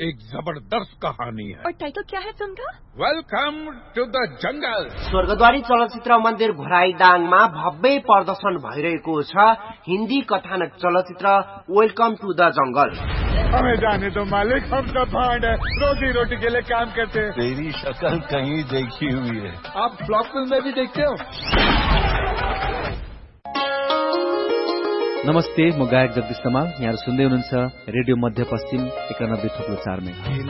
एक जबरदस्त कहानी है। और टाइटल क्या है फिल्म का? Welcome two the jungle. Swargadwari चलचित्र मन्दिर घोराइडाङमा भव्य प्रदर्शन भइरहेको छ हिन्दी कथानक चलचित्र वेलकम टू द जंगल। हमें जाने दो मालिक, हम सब भांड है, रोजी रोटी के लिए काम करते हैं। तेरी शक्ल कहीं देखी हुई है। आप ब्लॉक फिल्म में भी देखते हो? नमस्ते, म गायक जगदीश तमाल। यहाँ सुन्दै हुनुहुन्छ रेडियो मध्यपश्चिम 91.4 मेगा।